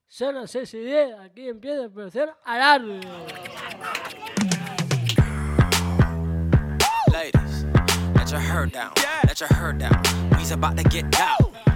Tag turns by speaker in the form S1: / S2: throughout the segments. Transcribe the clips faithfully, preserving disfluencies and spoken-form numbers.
S1: Son las seis y diez, aquí empieza Operación Alarde.
S2: Ladies, let your hair down, let your hair down. We's about to get down.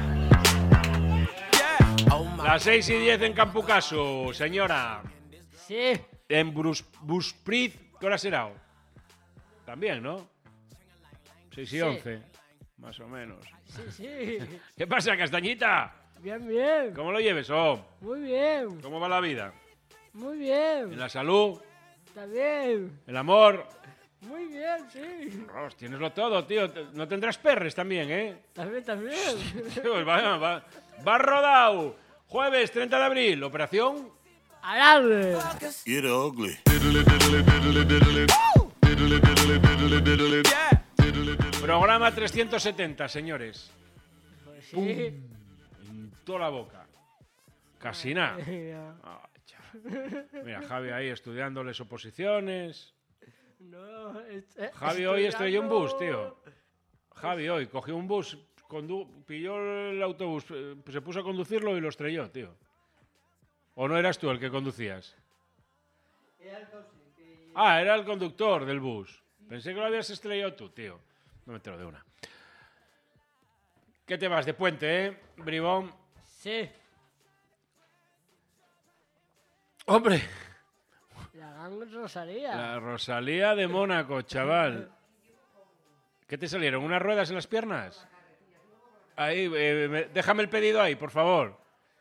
S2: Oh my.
S3: Las seis y diez en Campucaso, señora.
S1: Sí,
S3: En Brus, Busprit, ¿qué hora será? También, ¿no? seis y
S1: Sí.
S3: once, más o menos.
S1: sí, sí.
S3: ¿Qué pasa, Castañita?
S1: Bien, bien.
S3: ¿Cómo lo lleves, oh?
S1: Muy bien,
S3: ¿Cómo va la vida?
S1: muy
S3: ¿En
S1: bien.
S3: la salud?
S1: También.
S3: ¿El amor?
S1: Muy bien, sí.
S3: Ros, tieneslo todo, tío. No tendrás perres también, ¿eh?
S1: También, también.
S3: Pues va, va, va rodado. Jueves treinta de abril, operación.
S1: Alarde.
S4: Get ugly.
S3: Programa trescientos setenta, señores.
S1: Pues sí.
S3: En toda la boca. Casi nada. Ay, chaval. Mira, Javi ahí estudiándoles oposiciones.
S1: No, es- eh,
S3: Javi hoy estrelló un bus,
S1: estudiando-
S3: tío. Javi hoy cogió un bus, condu- pilló el autobús, eh, se puso a conducirlo y lo estrelló, tío. ¿O no eras tú el que conducías? Ah, era el conductor del bus. Pensé que lo habías estrellado tú, tío. No me entero de una. ¿Qué te vas de puente, eh, bribón?
S1: Sí,
S3: ¡Hombre!
S1: la gang Rosalía.
S3: La Rosalía de Mónaco, chaval. ¿Qué te salieron? ¿Unas ruedas en las piernas? Ahí, eh, me- déjame el pedido ahí, por favor.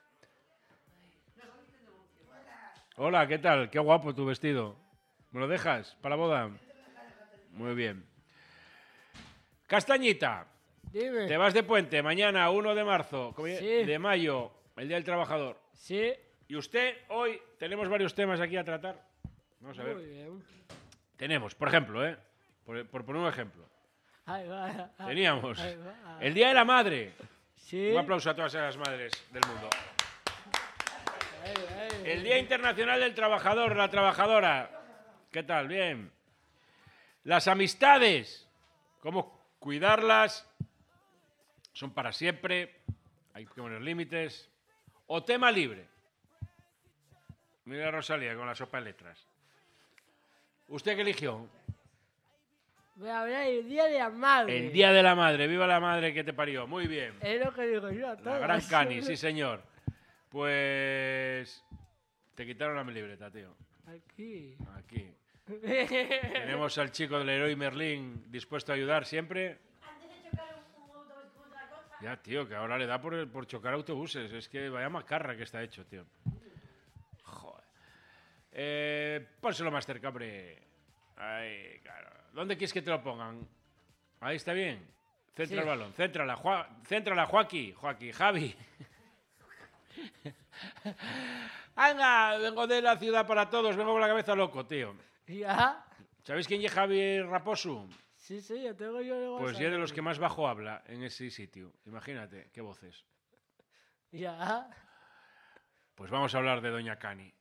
S3: Hola, ¿qué tal? Qué guapo tu vestido. ¿Me lo dejas para la boda? Muy bien. Castañita,
S1: Dime.
S3: te vas de puente mañana, uno de marzo, como-
S1: Sí.
S3: de mayo, el Día del Trabajador.
S1: Sí.
S3: Y usted, hoy tenemos varios temas aquí a tratar. Vamos a ver.
S1: Muy bien.
S3: Tenemos, por ejemplo, ¿eh? Por, por poner un ejemplo.
S1: Ahí va. ahí-
S3: Teníamos
S1: ahí va.
S3: el Día de la Madre.
S1: Sí.
S3: Un aplauso a todas las madres del mundo.
S1: Ahí, ahí.
S3: El Día Internacional del Trabajador, la trabajadora. ¿Qué tal? Bien. Las amistades. Cómo cuidarlas. Son para siempre. Hay que poner límites. O tema libre. Mira a Rosalía con la sopa de letras. ¿Usted qué eligió?
S1: Voy a hablar el Día de la Madre.
S3: El Día de la Madre. Viva la madre que te parió. Muy bien.
S1: Es lo que digo yo a
S3: La
S1: todas.
S3: gran Cani, sí señor. Pues... Te quitaron la mi libreta, tío.
S1: Aquí.
S3: Aquí. Tenemos al chico del Leroy Merlin dispuesto a ayudar siempre. Ya, tío, que ahora le da por, por chocar autobuses. Es que vaya macarra que está hecho, tío. Joder. Eh, pónselo más cerca, hombre. Ahí, claro. ¿Dónde quieres que te lo pongan? Ahí está bien. Centra
S1: Sí.
S3: el balón. Céntrala, Jua- céntrala, Joaquín. Joaquín, Javi. Venga, vengo de la ciudad para todos. Vengo con la cabeza loco, tío.
S1: ¿Ya?
S3: ¿Sabéis quién es Javi Raposo?
S1: Sí, sí, yo tengo yo de
S3: Pues
S1: WhatsApp.
S3: ya de los que más bajo habla en ese sitio. Imagínate, qué voces.
S1: Ya.
S3: Pues vamos a hablar de Doña Cani.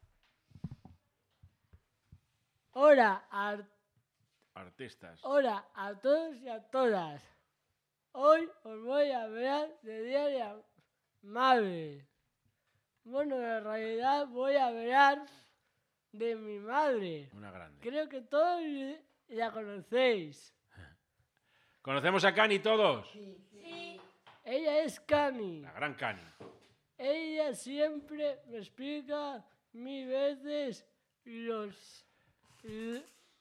S1: Hola a,
S3: Artistas.
S1: hola a todos y a todas. Hoy os voy a hablar de Día de la Madre. Bueno, en realidad voy a hablar de mi madre.
S3: Una grande.
S1: Creo que todos la conocéis.
S3: ¿Conocemos a Cani todos?
S1: Ella es Cami.
S3: La gran Cani.
S1: Ella siempre me explica mil veces los... l-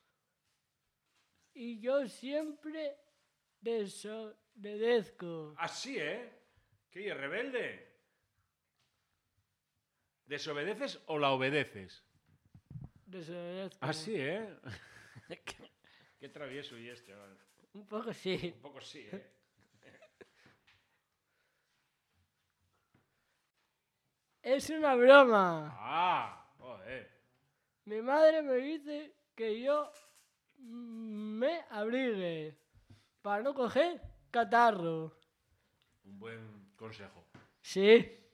S1: Y yo siempre desobedezco.
S3: Así, ¿eh? ¿Qué es rebelde? ¿Desobedeces o la obedeces?
S1: Desobedezco.
S3: Así, ¿eh? qué, qué travieso y este, chaval.
S1: Un poco sí.
S3: Un poco sí, ¿eh?
S1: Es una broma.
S3: Ah, joder.
S1: Mi madre me dice que yo me abrigue para no coger catarro.
S3: Un buen consejo.
S1: Sí.